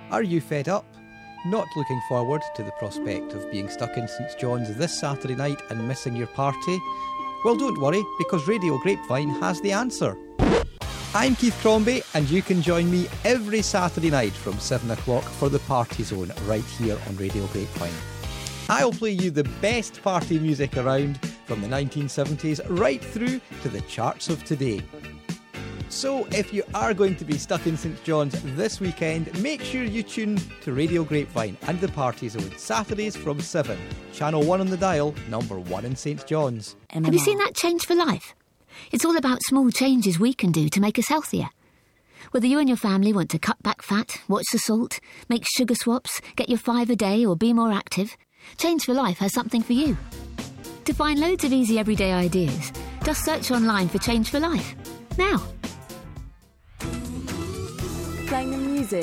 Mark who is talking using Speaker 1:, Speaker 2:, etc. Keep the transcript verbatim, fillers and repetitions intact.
Speaker 1: Are you fed up? Not looking forward to the prospect of being stuck in St John's this Saturday night and missing your party? Well, don't worry, because Radio Grapevine has the answer. I'm Keith Crombie, and you can join me every Saturday night from seven o'clock for the Party Zone right here on Radio Grapevine. I'll play you the best party music around from the nineteen seventies right through to the charts of today. So if you are going to be stuck in St John's this weekend, make sure you tune to Radio Grapevine and the Party Zone Saturdays from seven. Channel one on the dial, number one in St John's.
Speaker 2: Have you seen that Change for Life? It's all about small changes we can do to make us healthier. Whether you and your family want to cut back fat, watch the salt, make sugar swaps, get your five a day or be more active, Change for Life has something for you. To find loads of easy everyday ideas, just search online for Change for Life. Now.
Speaker 3: Playing the music